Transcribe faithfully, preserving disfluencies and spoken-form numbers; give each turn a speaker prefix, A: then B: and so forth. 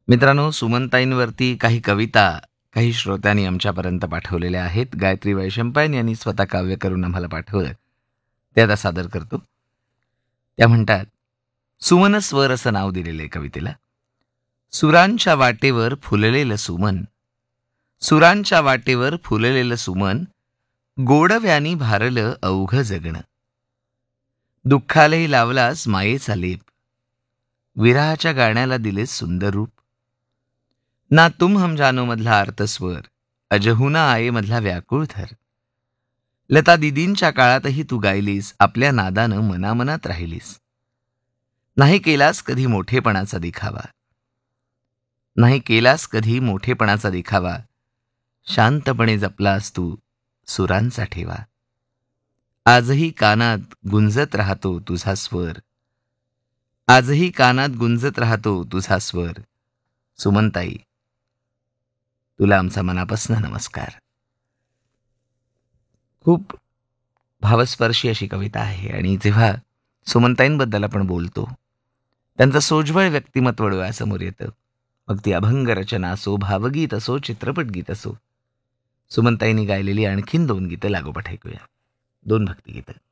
A: मित्रांनो, सुमनताईंवरती काही कविता काही श्रोत्यांनी आमच्यापर्यंत पाठवलेल्या आहेत. गायत्री वैशंपायन यांनी स्वतः काव्य करून आम्हाला पाठवलं. ते आता सादर करतो. त्या म्हणतात, सुमन स्वर असं नाव दिलेलं आहे कवितेला. सुरांच्या वाटेवर फुललेलं सुमन, सुरांच्या वाटेवर फुललेलं सुमन, गोडव्यानी भारलं अवघं जगणं. दुःखालाही लावलास मायेचा लेप, विरहाच्या गाण्याला दिलेस सुंदर रूप. ना तुम हम जानो मधला आर्तस्वर, अजहुना आये मधला व्याकुळ थर. लता दिदींच्या काळातही तू गायलीस, आपल्या नादानं मनामनात राहिलीस. नाही केलास कधी मोठेपणाचा दिखावा, नाही केलास कधी मोठेपणाचा दिखावा. शांतपणे जपलास तू सुरांचा ठेवा. आजही कानात गुंजत राहतो तुझा स्वर, आजही कानात गुंजत राहतो तुझा स्वर. सुमनताई, तुला आमचा मनापासून नमस्कार. खूप भावस्पर्शी अशी कविता आहे. आणि जेव्हा सुमनताईंबद्दल आपण बोलतो, त्यांचं सोज्वळ व्यक्तिमत्व डोळ्यासमोर येतं. मग ती अभंग रचना असो, भावगीत असो, चित्रपट गीत असो. सुमनताईंनी गायलेली आणखीन दोन गीतं लागोपाठ ऐकूया. दोन भक्तिगीतं.